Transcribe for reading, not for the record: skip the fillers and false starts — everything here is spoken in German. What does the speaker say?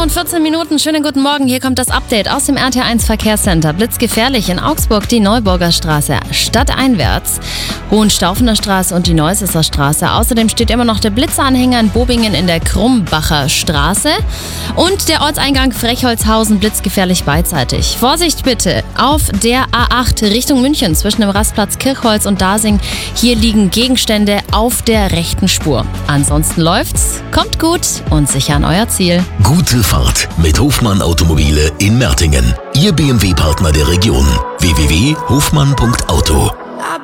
und 14 Minuten, schönen guten Morgen. Hier kommt das Update aus dem RT1 Verkehrscenter. Blitzgefährlich in Augsburg die Neuburger Straße stadteinwärts, Hohenstaufener Straße und die Neusesser Straße. Außerdem steht immer noch der Blitzeranhänger in Bobingen in der Krumbacher Straße und der Ortseingang Frechholzhausen blitzgefährlich beidseitig. Vorsicht bitte auf der A8 Richtung München zwischen dem Rastplatz Kirchholz und Dasing. Hier liegen Gegenstände auf der rechten Spur. Ansonsten läuft's, kommt gut und sicher an euer Ziel. Gute Fahrt mit Hofmann Automobile in Mertingen. Ihr BMW-Partner der Region. www.hofmann.auto